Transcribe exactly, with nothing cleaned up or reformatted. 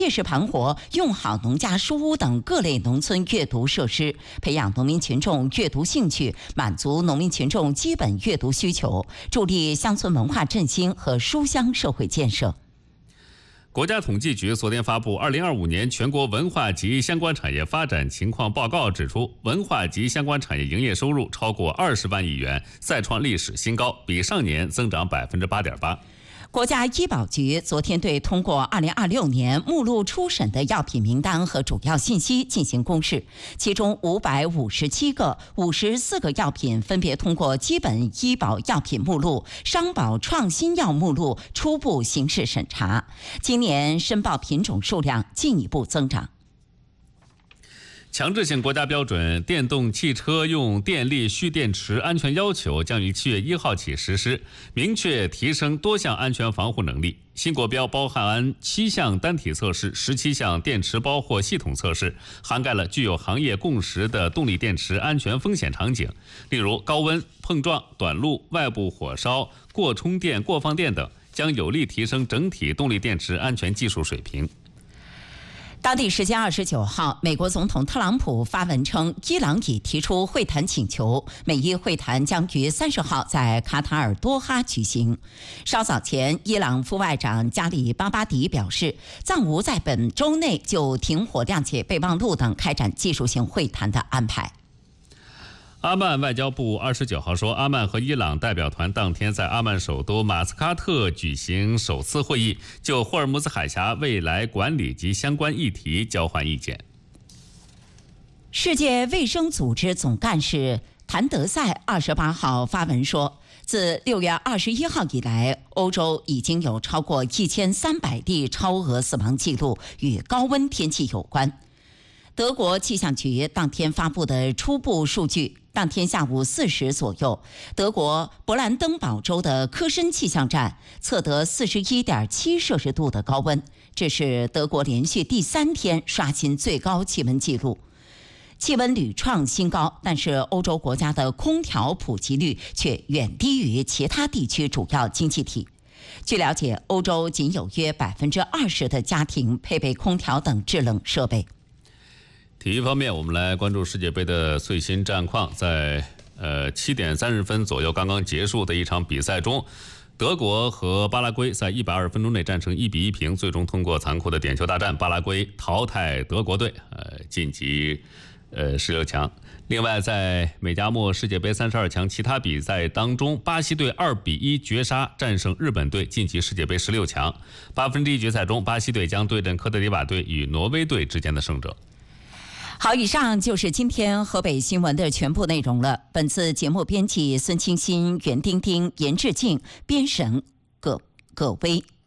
夜市盘活，用好农家书屋等各类农村阅读设施，培养农民群众阅读兴趣，满足农民群众基本阅读需求，助力乡村文化振兴和书香社会建设。 国家统计局昨天发布《二零二五年全国文化及相关产业发展情况报告》，指出，文化及相关产业营业收入超过二十万亿元，再创历史新高，比上年增长百分之八点八。 国家医保局昨天对通过二零二六年目录初审的药品名单和主要信息进行公示，其中五百五十七个、五十四个药品分别通过基本医保药品目录、商保创新药目录初步形式审查。今年申报品种数量进一步增长。 强制性国家标准电动汽车用电力蓄电池安全要求将于七月一号起实施，明确提升多项安全防护能力。新国标包含七项单体测试、十七项电池包或系统测试，涵盖了具有行业共识的动力电池安全风险场景，例如高温、碰撞、短路、外部火烧、过充电、过放电等，将有力提升整体动力电池安全技术水平。 当地时间二十九号，美国总统特朗普发文称，伊朗已提出会谈请求，美伊会谈将于三十号在卡塔尔多哈举行。稍早前，伊朗副外长加里巴巴迪表示，暂无在本周内就停火、谅解备忘录等开展技术性会谈的安排。 阿曼外交部二十九号说，阿曼和伊朗代表团当天在阿曼首都马斯喀特举行首次会议，就霍尔木兹海峡未来管理及相关议题交换意见。 世界卫生组织总干事谭德赛二十八号发文说，自六月二十一号以来，欧洲已经有超过一千三百例超额死亡记录与高温天气有关。德国气象局当天发布的初步数据，当天下午四时左右，德国勃兰登堡州的科申气象站测得 四十一点七摄氏度的高温，这是德国连续第三天刷新最高气温纪录。气温屡创新高，但是欧洲国家的空调普及率却远低于其他地区主要经济体。据了解，欧洲仅有约百分之二十的家庭配备空调等制冷设备。 体育方面，我们来关注世界杯的最新战况。在呃七点三十分左右刚刚结束的一场比赛中，德国和巴拉圭在一百二十分钟内战成一比一平，最终通过残酷的点球大战，巴拉圭淘汰德国队，呃晋级呃十六强。另外，在美加墨世界杯三十二强其他比赛当中，巴西队二比一绝杀战胜日本队，晋级世界杯十六强。八分之一决赛中，巴西队将对阵科特迪瓦队与挪威队之间的胜者。 好，以上就是今天河北新闻的全部内容了。本次节目编辑孙清新、袁丁丁、严志静，编审葛葛威。